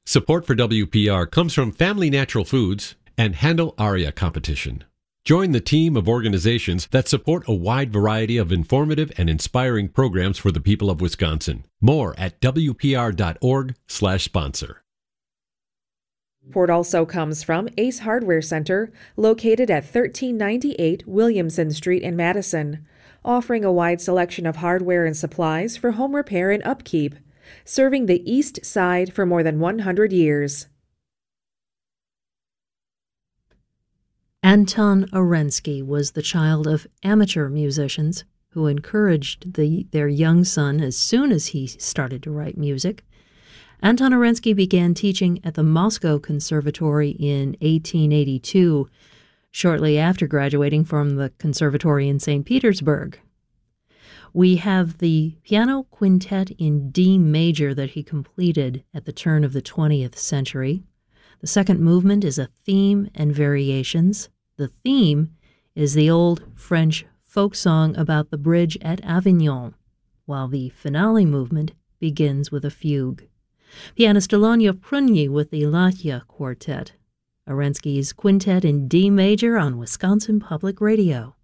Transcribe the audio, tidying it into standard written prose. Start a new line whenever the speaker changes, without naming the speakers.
Support for WPR comes from Family Natural Foods and Handel Aria Competition. Join the team of organizations that support a wide variety of informative and inspiring programs for the people of Wisconsin. More at wpr.org/sponsor.
Support also comes from Ace Hardware Center, located at 1398 Williamson Street in Madison, offering a wide selection of hardware and supplies for home repair and upkeep, serving the East Side for more than 100 years.
Anton Orensky was the child of amateur musicians who encouraged their young son as soon as he started to write music. Anton Orensky began teaching at the Moscow Conservatory in 1882, shortly after graduating from the conservatory in St. Petersburg. We have the piano quintet in D major that he completed at the turn of the 20th century. The second movement is a theme and variations. The theme is the old French folk song about the bridge at Avignon, while the finale movement begins with a fugue. Pianist Alonia Prunyi with the Latya Quartet. Orensky's Quintet in D major on Wisconsin Public Radio.